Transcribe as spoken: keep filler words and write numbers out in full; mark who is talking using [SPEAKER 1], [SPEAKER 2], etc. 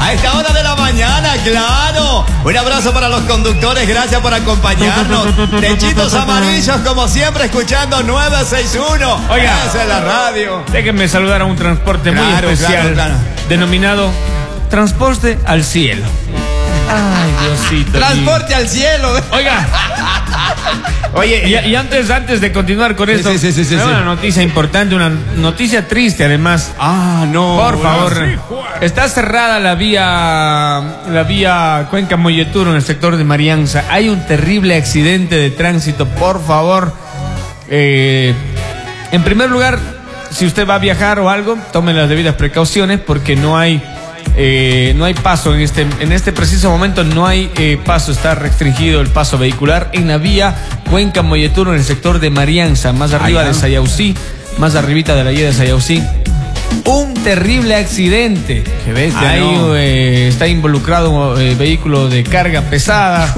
[SPEAKER 1] A esta hora de la mañana, claro. Un abrazo para los conductores, gracias por acompañarnos. Techitos amarillos, como siempre, escuchando nueve seis uno.
[SPEAKER 2] Oiga,
[SPEAKER 1] esa es la radio.
[SPEAKER 2] Déjenme saludar a un transporte
[SPEAKER 1] Claro,
[SPEAKER 2] muy especial,
[SPEAKER 1] claro, claro.
[SPEAKER 2] denominado Transporte al Cielo. Ay, Diosito.
[SPEAKER 1] Transporte al cielo.
[SPEAKER 2] Oiga. Oye, y, y antes, antes de continuar con esto,
[SPEAKER 1] sí, sí, sí, sí,
[SPEAKER 2] hay
[SPEAKER 1] sí.
[SPEAKER 2] una noticia importante, una noticia triste además.
[SPEAKER 1] Ah, no.
[SPEAKER 2] Por favor,
[SPEAKER 1] Sí,
[SPEAKER 2] está cerrada la vía, la vía Cuenca-Molleturo en el sector de Marianza. Hay un terrible accidente de tránsito, por favor. Eh, en primer lugar, si usted va a viajar o algo, tome las debidas precauciones porque no hay... Eh, no hay paso en este, en este preciso momento, no hay eh, paso, está restringido el paso vehicular en la vía Cuenca-Molleturo en el sector de Marianza, más arriba de Sayausí, más arribita de la guía de Sayausí. Un terrible accidente.
[SPEAKER 1] Qué bestia,
[SPEAKER 2] Ahí
[SPEAKER 1] ¿no?
[SPEAKER 2] eh, está involucrado un eh, vehículo de carga pesada.